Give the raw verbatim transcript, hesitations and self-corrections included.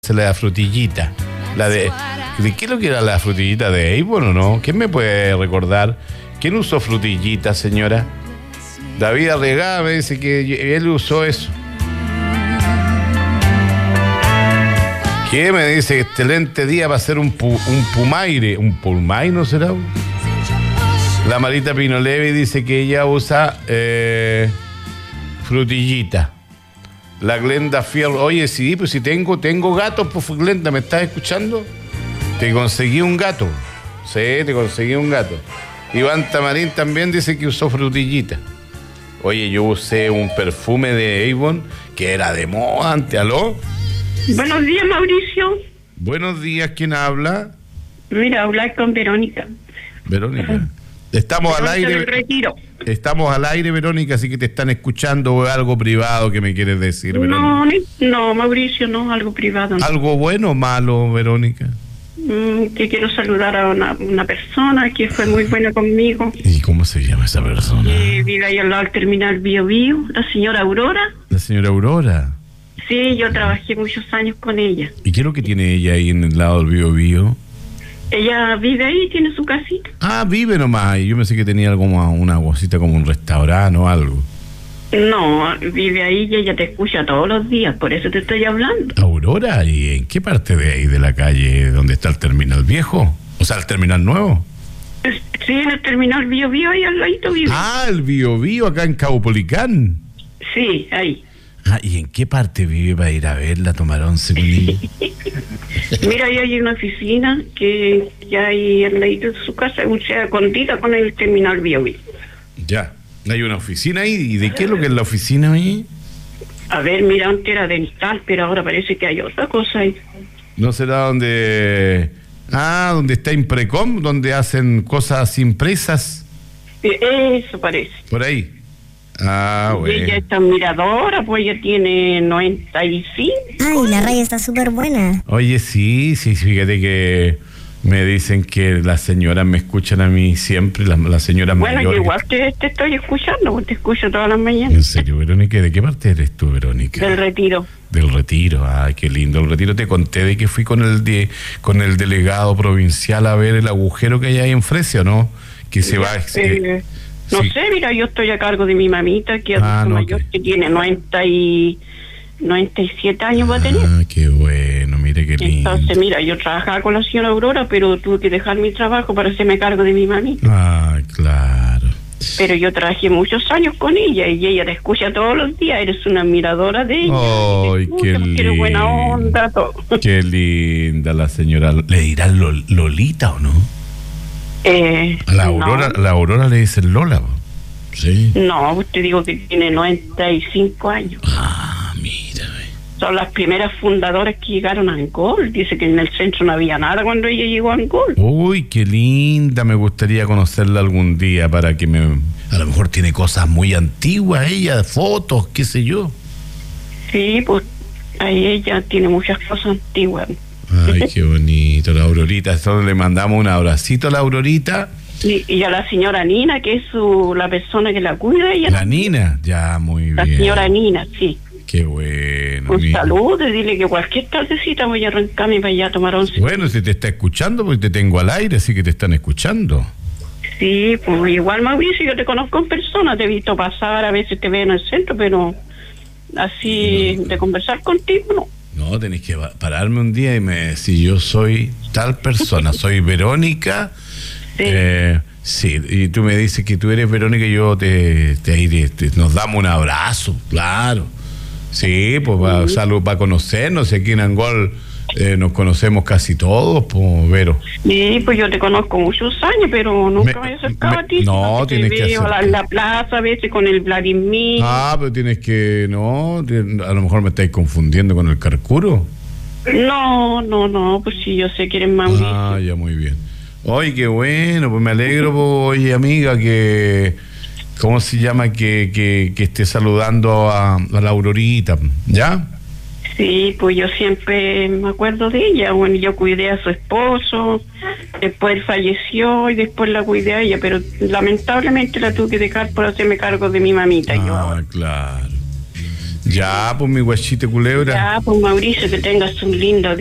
la frutillita. La de, ¿de qué es lo que era la frutillita de Avon o no? ¿Quién me puede recordar? ¿Quién usó frutillita, señora? David Arregada me dice que él usó eso. ¿Qué me dice? Excelente día para hacer un, pu, un pumaire. ¿Un pumaire no será? La Marita Pino Levi dice que ella usa eh, frutillita. La Glenda Fierro, oye, sí, pues si tengo, tengo gatos, pues Glenda, ¿me estás escuchando? Te conseguí un gato. Sí, te conseguí un gato. Iván Tamarín también dice que usó frutillita. Oye, yo usé un perfume de Avon que era de moda antes, ¿aló? Buenos días, Mauricio. Buenos días, ¿quién habla? Mira, hablar con Verónica. Verónica. Estamos Verónica al aire. del Retiro. Estamos al aire, Verónica, así que te están escuchando o algo privado que me quieres decir, Verónica. No, no, Mauricio, no, algo privado. No. ¿Algo bueno o malo, Verónica? Mm, que quiero saludar a una, una persona que fue muy buena conmigo. ¿Y cómo se llama esa persona? Que vive ahí al lado del terminal Bio Bio, la señora Aurora. La señora Aurora. Sí, yo trabajé muchos años con ella. ¿Y qué es lo que tiene ella ahí en el lado del Bio Bio? Ella vive ahí, tiene su casita. Ah, vive nomás. Yo pensé que tenía algo como una cosita como un restaurante o algo. No, vive ahí y ella te escucha todos los días, por eso te estoy hablando. ¿Aurora? ¿Y en qué parte de ahí de la calle donde está el terminal viejo? O sea, el terminal nuevo. Sí, en el terminal Bio Bio, ahí al ladito vive. Ah, el Bio Bio acá en Caupolicán. Sí, ahí. Ah, ¿y en qué parte vive para ir a verla, tomar once con ella? Mira, ahí hay una oficina que ya hay al ladito de su casa, o sea, escondida con el terminal Bio Bio. Ya, hay una oficina ahí. ¿Y de qué es lo que es la oficina ahí? A ver, mira, antes era dental, pero ahora parece que hay otra cosa ahí. ¿No será donde... Ah, donde está Imprecom, donde hacen cosas impresas? Eso parece. Por ahí. Ah, y bueno. ella está miradora, pues ella tiene noventa y cinco. Ay, la raya está súper buena. Oye, sí, sí, fíjate que me dicen que las señoras me escuchan a mí siempre, las, las señoras bueno, mayores. Bueno, igual te, te estoy escuchando, pues te escucho todas las mañanas. ¿En serio, Verónica? ¿De qué parte eres tú, Verónica? Del Retiro. Del Retiro, ay, qué lindo el Retiro. Te conté de que fui con el de, con el delegado provincial a ver el agujero que hay ahí en Fresia, ¿no? Que se ya, va... Eh, no sí. sé, mira, yo estoy a cargo de mi mamita, que es ah, no, mayor, okay. que tiene noventa y siete años va a tener. Ah, qué bueno, mire qué lindo. Entonces, mira, yo trabajaba con la señora Aurora, pero tuve que dejar mi trabajo para hacerme cargo de mi mamita. Ah, claro. Pero yo trabajé muchos años con ella y ella te escucha todos los días, eres una admiradora de ella. Ay, qué linda. Tiene buena onda, todo. Qué linda la señora. ¿Le dirán Lol, Lolita o no? Eh, a la Aurora, no. la Aurora le dicen Lola, sí. No, te digo que tiene noventa y cinco años. Ah, mira. Son las primeras fundadoras que llegaron a Angol. Dice que en el centro no había nada cuando ella llegó a Angol. Uy, qué linda. Me gustaría conocerla algún día para que me... A lo mejor tiene cosas muy antiguas ella, fotos, qué sé yo. Sí, pues ahí ella tiene muchas cosas antiguas. Ay, qué bonito, la Aurorita. Entonces le mandamos un abracito a la Aurorita. Y, y a la señora Nina, que es su, la persona que la cuida. Ella la también. Nina, ya, muy la bien. La señora Nina, sí. Qué bueno. Un mi... saludo y dile que cualquier tardecita voy a arrancarme para allá a tomar once. Bueno, si te está escuchando, porque te tengo al aire, así que te están escuchando. Sí, pues igual, Mauricio, yo te conozco en persona, te he visto pasar, a veces te veo en el centro, pero así no. de conversar contigo, no. No, tenés que pararme un día y me decís, yo soy tal persona, soy Verónica. Sí. Eh, sí, y tú me dices que tú eres Verónica y yo te, te, te, te nos damos un abrazo, claro. Sí, pues para sí. salud, para conocernos, aquí en Angol eh, nos conocemos casi todos, pues, Vero. Sí, pues yo te conozco muchos años, pero nunca me, me he acercado me, a ti. No, tienes te que veo hacer. En la plaza, a veces con el Vladimir. Ah, pero tienes que, no, a lo mejor me estáis confundiendo con el Carcuro. No, no, no, pues sí, yo sé que eres Mauricio. Ah, ya, muy bien. Oye, qué bueno, pues me alegro, pues, oye, amiga, que... ¿Cómo se llama? Que, que, que esté saludando a, a la Aurorita, ¿ya? Sí, pues yo siempre me acuerdo de ella. Bueno, yo cuidé a su esposo, después él falleció y después la cuidé a ella, pero lamentablemente la tuve que dejar por hacerme cargo de mi mamita. Ah, yo ahora. Claro. Ya, pues mi guachite culebra. Ya, pues Mauricio, que tengas un lindo